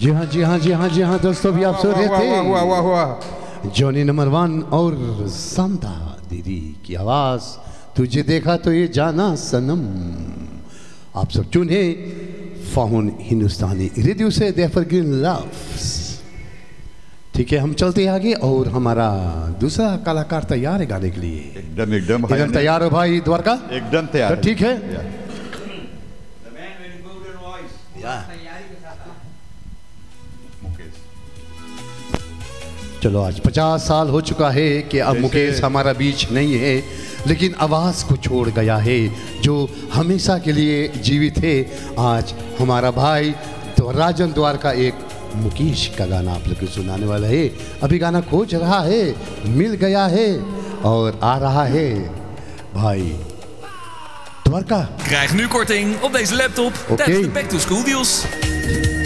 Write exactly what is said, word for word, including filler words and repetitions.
जी हाँ जी हाँ जी हाँ जी हाँ दोस्तों, भी आप सुन रहे थे वाह वाह वाह, जॉनी नंबर वन और समता दीदी की आवाज। तुझे देखा तो ये जाना सनम। आप सब चुने फाउन हिंदुस्तानी रेडियो से देफरग्रीन लव्स। ठीक है, हम चलते हैं आगे और हमारा दूसरा कलाकार तैयार है गाने के लिए। एकदम एकदम एकदम तैयार हो भाई द्वारका? एकदम तैयार। तो ठीक है, चलो आज पचास साल हो चुका है कि अब मुकेश हमारा बीच नहीं है, लेकिन आवाज़ को छोड़ गया है जो हमेशा के लिए जीवित है। आज हमारा भाई तो राजन द्वार का एक मुकेश का गाना आप लोग को सुनाने वाला है। अभी गाना खोज रहा है, मिल गया है और आ रहा है भाई Dwarka. Krijg nu korting op deze laptop tijdens de Back to School deals.